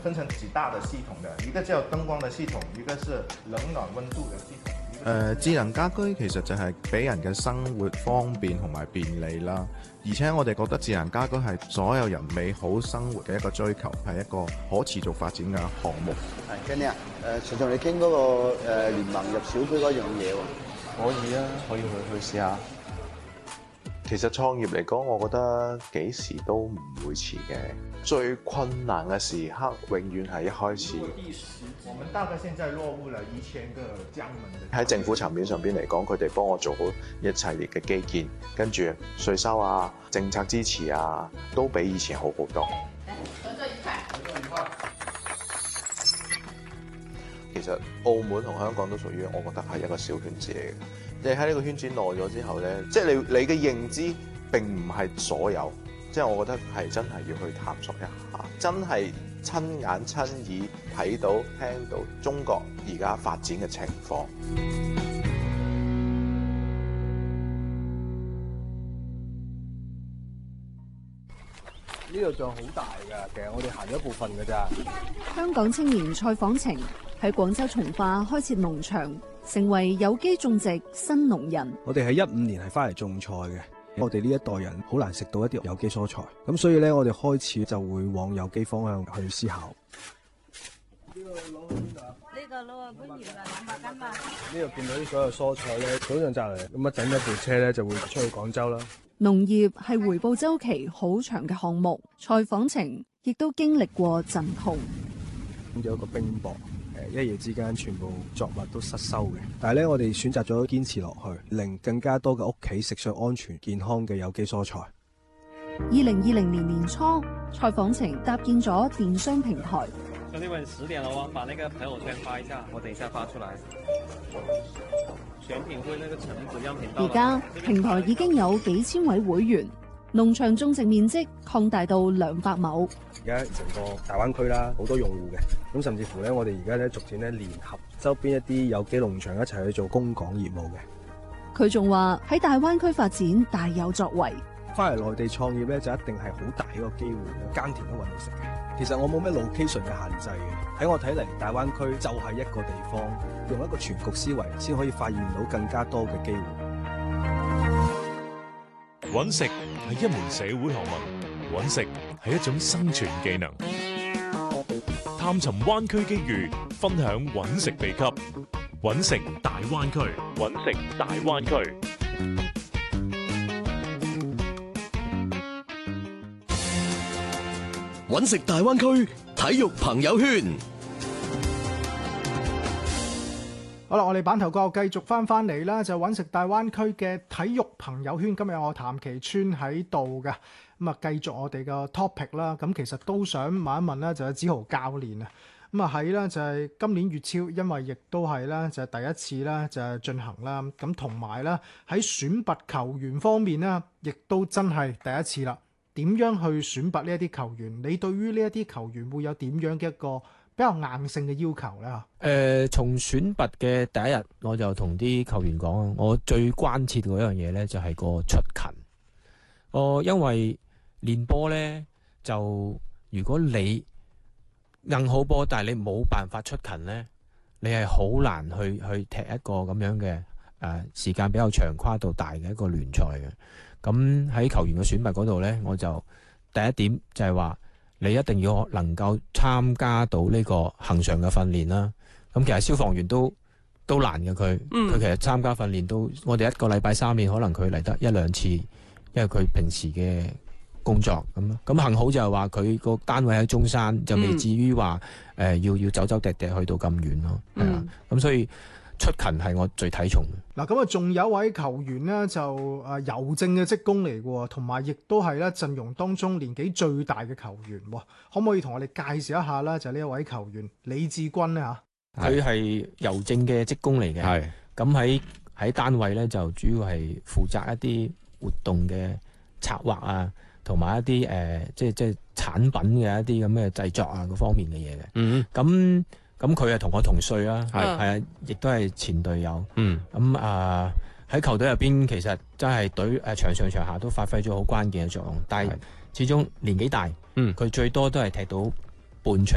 分成幾大的系統的，一個叫燈光的系統，一個是冷暖溫度的系統。 智能家居其實就係俾人嘅生活方便同埋便利啦，而且我哋覺得智能家居係所有人美好生活嘅一個追求，係一個可持續發展嘅項目。 係 Kenny 啊，隨同你傾嗰個聯盟入小區嗰樣嘢喎。 可以啊，可以去試下。其實創業嚟講，我覺得幾時都唔會遲嘅。最困難嘅時刻，永遠係一開始。 我們大概現在落戶了1000個江門的。 喺政府層面上邊嚟講，佢哋幫我做好一系列嘅基建，跟住稅收啊、政策支持啊，都比以前好好多。 合作愉快。 其實澳門同香港都屬於我覺得係一個小圈子嚟嘅。你喺呢個圈子耐咗之後咧，即係你嘅認知並唔係所有，即係我覺得係真係要去探索一下，真係親眼親耳睇到聽到中國而家發展嘅情況。 呢度仲好大㗎，其實我哋行咗一部分㗎咋。 香港青年蔡訪程喺廣州從化開設農場，成為有機種植新農人。 我哋係15年係翻嚟種菜嘅，我哋呢一代人好難食到一啲有機蔬菜，咁所以咧我哋開始就會往有機方向去思考。呢個攞去邊度啊？ 呢個攞去搬完啦，200斤嘛。 呢度見到啲所有蔬菜咧，早上摘嚟，咁啊等一部車咧就會出去廣州啦。 農業係回報週期好長嘅項目，蔡訪程亦都經歷過陣痛。 咁有一個冰雹，一夜之間全部作物都失收嘅。但係咧，我哋選擇咗堅持落去，令更加多嘅屋企食上安全健康嘅有機蔬菜。 2020年年初，蔡訪程搭建咗電商平台。 兄弟們10點了哦，把那個朋友圈發一下，我等一下發出來。選品會那個橙子樣品到。 而家平台已經有幾千位會員，農場種植面積擴大到200畝。 而家成個大灣區啦，好多用戶嘅，咁甚至乎咧，我哋而家咧逐漸咧聯合周邊一啲有機農場一齊去做供港業務嘅。 佢仲話喺大灣區發展大有作為。 翻嚟內地創業咧，就一定係好大一個機會，耕田都搵到食嘅。其實我冇咩 location 嘅限制嘅，喺我睇嚟，大灣區就係一個地方，用一個全局思維，先可以發現到更加多嘅機會。 搵食係一門社會學問，搵食係一種生存技能。探尋灣區機遇，分享搵食秘笈，搵食大灣區，搵食大灣區。 搵食大灣區體育朋友圈。 好啦，我哋版頭角繼續翻嚟啦，就搵食大灣區嘅體育朋友圈。今日我譚其川喺度嘅，咁啊繼續我哋嘅 topic 啦。咁其實都想問一問咧，就係梓豪教練啊。咁啊喺咧就係今年粵超，因為亦都係咧就係第一次咧就係進行啦。咁同埋咧喺選拔球員方面咧，亦都真係第一次啦。點樣去選拔呢一啲球員？你對於呢一啲球員會有點樣嘅一個比較硬性嘅要求咧？ 從選拔嘅第一日，我就同啲球員講，我最關切嗰樣嘢咧就係個出勤。因為練波咧，就如果你硬好波，但係你冇辦法出勤咧，你係好難去踢一個咁樣嘅時間比較長、跨度大嘅一個聯賽嘅。咁喺球員嘅選拔嗰度呢，我就第一點就係話，你一定要能夠參加到呢個恆常嘅訓練啦。咁其實消防員都難嘅，佢其實參加訓練都，我哋1個禮拜3練，可能佢嚟得1-2次，因為佢平時嘅工作咁幸好就係話佢個單位喺中山，就未至於話要走走趯趯去到咁遠咯。係啊，咁所以出勤係我最睇重嘅。 嗱，咁啊，仲有一位球員呢，就郵政嘅職工嚟嘅，同埋亦都係咧陣容當中年紀最大嘅球員。可唔可以同我哋介紹一下咧？就呢一位球員李志軍咧嚇。 佢係郵政嘅職工嚟嘅。係。咁喺單位咧就主要係負責一啲活動嘅策劃啊，同埋一啲即係產品嘅一啲咁嘅製作啊嗰方面嘅嘢嘅。咁佢係同我同歲啦，係啊，亦都係前隊友。喺球隊入邊，其實真係場上場下都發揮咗好關鍵嘅作用。但係始終年紀大，佢最多都係踢到半場。